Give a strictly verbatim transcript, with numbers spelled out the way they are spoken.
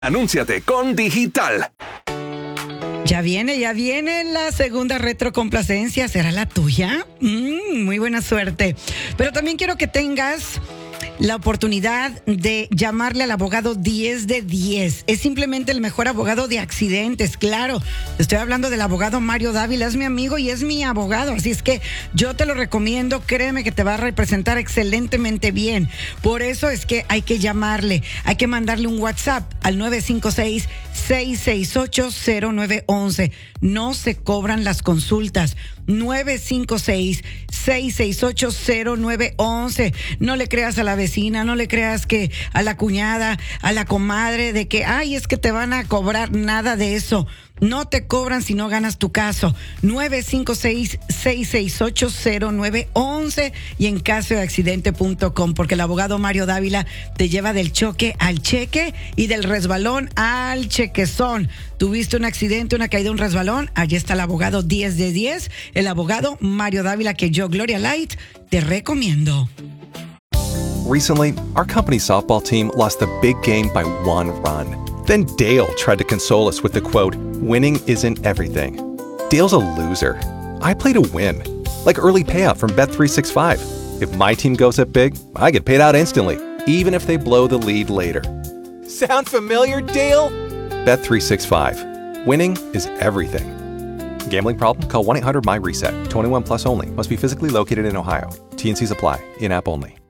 Anúnciate con Digital. Ya viene, ya viene la segunda retrocomplacencia. ¿Será la tuya? Mm, muy buena suerte. Pero también quiero que tengas la oportunidad de llamarle al abogado diez de diez. Es simplemente el mejor abogado de accidentes, claro. Te estoy hablando del abogado Mario Dávila, es mi amigo y es mi abogado, así es que yo te lo recomiendo, créeme que te va a representar excelentemente bien. Por eso es que hay que llamarle, hay que mandarle un WhatsApp al nueve cinco seis, seis seis ocho, cero nueve uno uno. No se cobran las consultas. nueve cinco seis, seis seis ocho, cero nueve uno uno. No le creas a la vecina, no le creas que a la cuñada, a la comadre, de que, ay, es que te van a cobrar, nada de eso. No te cobran si no ganas tu caso. nueve cinco seis, seis seis ocho, cero nueve uno uno y en caso de accidente punto com, porque el abogado Mario Dávila te lleva del choque al cheque y del resbalón al chequezón. ¿Tuviste un accidente, una caída, un resbalón? Allí está el abogado diez de diez, el abogado Mario Dávila, que yo, Gloria Light, te recomiendo. Recently, our company's softball team lost a big game by one run. Then Dale tried to console us with the quote, "Winning isn't everything." Dale's a loser. I play to win. Like early payout from Bet three sixty-five. If my team goes up big, I get paid out instantly, even if they blow the lead later. Sound familiar, Dale? Bet three sixty-five. Winning is everything. Gambling problem? Call one eight hundred M Y RESET. twenty-one plus only. Must be physically located in Ohio. T and C's apply. In-app only.